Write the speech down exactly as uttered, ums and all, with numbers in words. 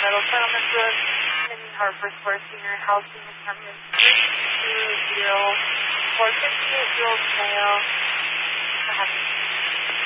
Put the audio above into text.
Meadow Settlement Road, Penny Harbor Square Senior Housing Apartment three two zero four six eight zero mail.